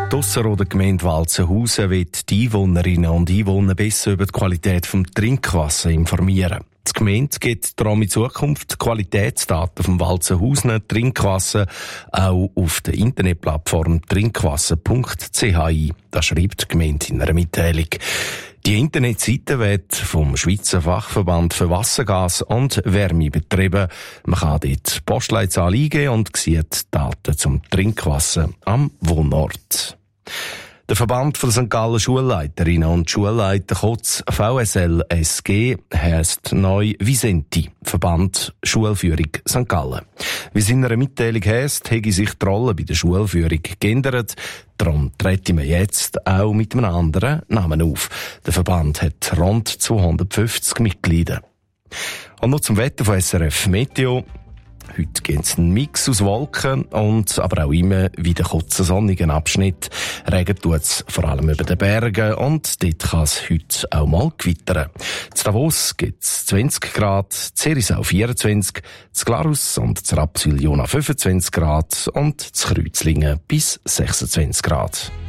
Die Ausserrhoder Gemeinde Walzenhausen wird die Einwohnerinnen und Einwohner besser über die Qualität des Trinkwassers informieren. Die Gemeinde gibt darum in Zukunft Qualitätsdaten vom Walzenhausener Trinkwasser auch auf der Internetplattform trinkwasser.ch ein. Das schreibt die Gemeinde in einer Mitteilung. Die Internetseite wird vom Schweizer Fachverband für Wassergas und Wärme betrieben. Man kann dort Postleitzahl eingeben und sieht Daten zum Trinkwasser am Wohnort. Der Verband der St. Gallen Schulleiterinnen und Schulleiter, kurz VSL SG, heisst neu Visenti, Verband Schulführung St. Gallen. Wie es in einer Mitteilung heisst, habe sich die Rolle bei der Schulführung geändert. Darum treten wir jetzt auch mit einem anderen Namen auf. Der Verband hat rund 250 Mitglieder. Und noch zum Wetter von SRF Meteo. Heute gibt es einen Mix aus Wolken und aber auch immer wieder kurzen sonnigen Abschnitt. Regen tut es vor allem über den Bergen und dort kann es heute auch mal gewittern. In Davos gibt es 20 Grad, Zerisau 24, in Glarus und in Rapperswil-Jona 25 Grad und in Kreuzlingen bis 26 Grad.